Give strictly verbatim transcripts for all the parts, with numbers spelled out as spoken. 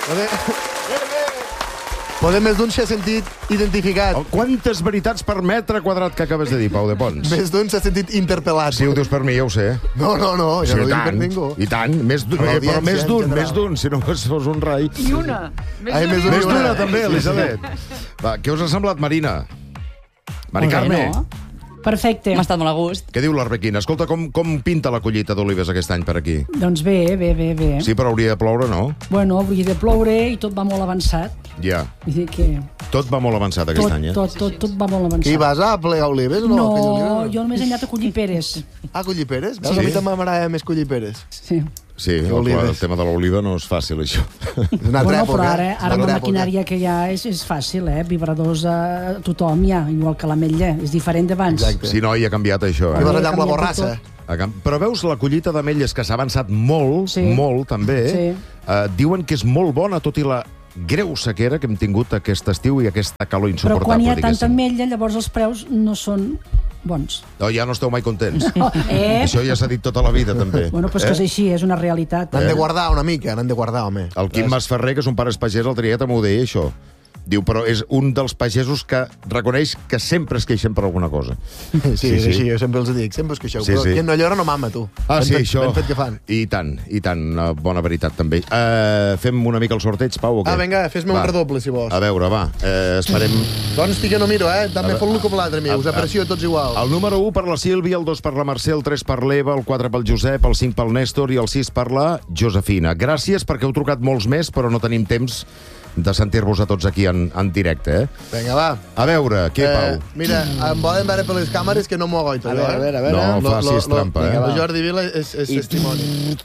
Poder més d'un s'ha sentit identificat. Quantes veritats per metre quadrat que acabes de dir, Pau de Pons? Més d'un s'ha sentit interpel·lat. Si ho dius per mi, ja ho sé. No, no, no, ja sí, no ho dic tant, per ningú. I tant, més d'un, eh, però més d'un, més d'un, si no fos un rei. I una. Més, Ai, més Més una. d'una, també, Elisabet. Va, què us ha semblat, Marina? Mari Carme. No? Perfecte. M'ha estat molt a gust. Què diu l'Arbequina? Escolta, com, com pinta la collita d'olives aquest any per aquí? Doncs bé, bé, bé, bé. Sí, però hauria de ploure, no? Bueno, hauria de ploure i tot va molt avançat. Ja. Vull dir que... Tot va molt avançat aquest Tot, any, eh? tot, tot, tot va molt avançat. Qui vas a plegar olives o no? No, Aquell oliva? jo només he anat a collir peres. Ah, collir peres? Veus? Sí. A mi també m'agrada més collir peres. Sí. Sí, el, olives. el tema de l'oliva no és fàcil, això. És una altra Bueno, època. però ara, és una ara amb la altra època. maquinària que hi ha és, és fàcil, eh? Vibradors a tothom hi ha, igual que l'ametlla. És diferent d'abans. Exacte. Si no, hi ha canviat això, I eh? vas allà amb la canviat borrassa. tot. A Camp- Però veus, la collita d'ametlles que s'ha avançat molt, Sí. molt també, Sí. eh, diuen que és molt bona, tot i la greu sequera que hem tingut aquest estiu i aquesta calor Però insuportable, quan hi ha tanta diguéssim. ametlla, llavors els preus no són bons. No, ja no esteu mai contents. Eh? Això ja s'ha dit tota la vida, també. Bueno, doncs que és així, és una realitat. N'han de guardar una mica, n'han de guardar, home. El Quim Masferrer, que és un pare pagès, el triat m'ho deia, això. Diu, però és un dels pagesos que reconeix que sempre es queixen per alguna cosa. Sí, sí, Sí, sí. sí. jo sempre els dic, sempre us queixeu. Sí, Però sí. qui no llora no mama, tu. Ah, Ben sí, fet, això. Ben fet que fan. I tant, i tant. Una bona veritat, també. Uh, fem una mica el sorteig, Pau, o què? Ah, vinga, fes-me un Va. redoble, si vols. A veure, va, uh, esperem... Consti que no miro, eh? També A fot-lo com l'altre, mi. a- Us aprecio tots igual. El número u per la Sílvia, el dos per la Mercè, el tres per l'Eva, el quatre pel Josep, el cinc pel Nèstor i el sis per la Josefina. Gràcies perquè heu trucat molts més, però no tenim temps de sentir-vos a tots aquí en, en directe, eh? Vinga, va. A veure, què, Pau? Eh, mira, em poden veure per les càmeres que no m'ho agoito. A veure, a veure, a veure. No Lo- facis lo- lo- trampa, eh? El Jordi Vila és, és testimoni.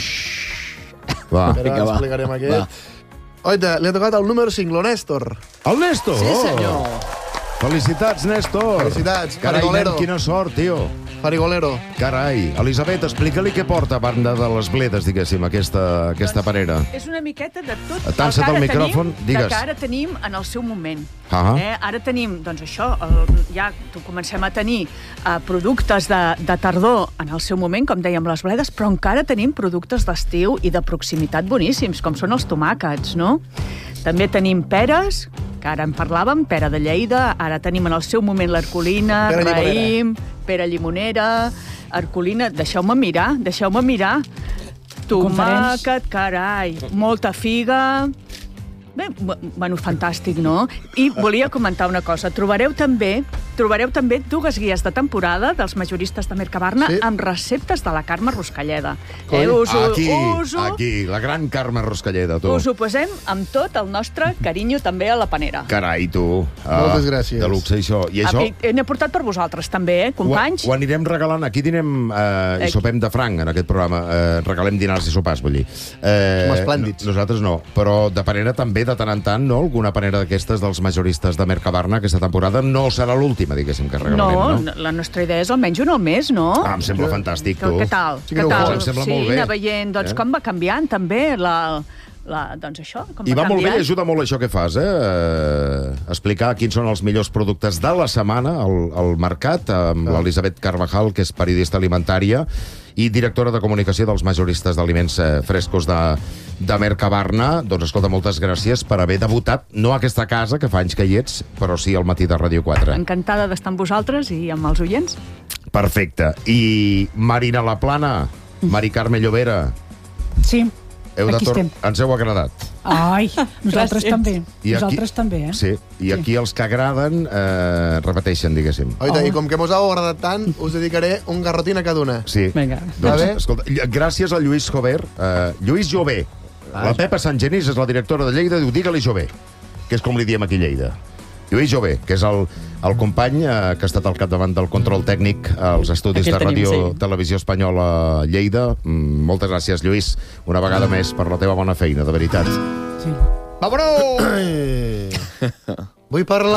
Va. Ara Vinga, va. explicarem aquest. Oita, li ha tocat el número cinc, lo Nèstor. El Nèstor! Sí, senyor. Felicitats, Nèstor! Felicitats, Carai, farigolero. nen, quina sort, tio! Farigolero. Carai, Elisabet, explica-li què porta a banda de les bledes, diguéssim, aquesta, aquesta panera. És una miqueta de tot Atansa't el que al ara micròfon, tenim, digues. de que ara tenim en el seu moment. Ah. Eh? Ara tenim, doncs això, el, ja comencem a tenir eh, productes de, de tardor en el seu moment, com dèiem, les bledes, però encara tenim productes d'estiu i de proximitat boníssims, com són els tomàquets, no? També tenim peres, que ara en parlàvem, pera de Lleida, ara tenim en el seu moment l'Arcolina, Pera llimonera. raïm, pera llimonera, Arcolina, deixeu-me mirar, deixeu-me mirar. Tomàquet, carai, molta figa... Bé, bueno, fantàstic, no? I volia comentar una cosa. Trobareu també trobareu també dues guies de temporada dels majoristes de Mercabarna Sí. amb receptes de la Carme Ruscalleda. Coi. Eh, us, ho- Aquí, us, ho- aquí, la gran Carme Ruscalleda, tu. us ho posem amb tot el nostre carinyo també a la panera. Carai, tu. Ah, Moltes gràcies. De luxe, això. I això Ah, N'he portat per vosaltres també, eh, companys? ho, ho anirem regalant. Aquí dinem eh, i Eh, sopem de franc, en aquest programa. Eh, regalem dinars i sopars, vull dir. Eh, Som esplèndids. no- Nosaltres no, però de panera també, de tant en tant, no? Alguna panera d'aquestes dels majoristes de Mercabarna aquesta temporada no serà l'última, diguéssim, que regalarem, no, no? la nostra idea és almenys una al mes, no? Ah, em sembla fantàstic, Que, tu. què tal? Sí que què no ho tal? fas. Em sembla sí, molt bé. anar veient doncs, Eh? com va canviant també la, la, doncs això, com I va molt bé, canviant. ajuda molt això que fas, eh? eh? Explicar quins són els millors productes de la setmana al, al mercat, amb l'Elisabet Carvajal, que és periodista alimentària i directora de comunicació dels majoristes d'aliments eh, frescos de, de Mercabarna. Doncs, escolta, moltes gràcies per haver debutat, no a aquesta casa, que fa anys que hi ets, però sí al matí de Ràdio quatre. Encantada d'estar amb vosaltres i amb els oients. Perfecte. I Marina Laplana, Mari Carme Llobera, Sí, heu de aquí tor- estem. ens heu agradat. Ai, nosaltres Gràcies. també. I Nosaltres també, eh? Sí, i aquí els que agraden eh, repeteixen, diguéssim. Oita, Oh. i com que mos heu agradat tant, us dedicaré un garrotín a cada una. Sí. Vinga. Doncs, Va bé? escolta, ll- gràcies a Lluís Jover, eh, Lluís Jové. La Pepa Sant Genís és la directora de Lleida, diu, digue-li Jové, que és com li diem aquí a Lleida. Lluís Jové, que és el, el company eh, que ha estat al capdavant del control tècnic als estudis Aquí el de tenim, Ràdio sí. Televisió Espanyola a Lleida. Mm, moltes gràcies, Lluís, una vegada més per la teva bona feina, de veritat. Sí. Vámonos! Vull parlar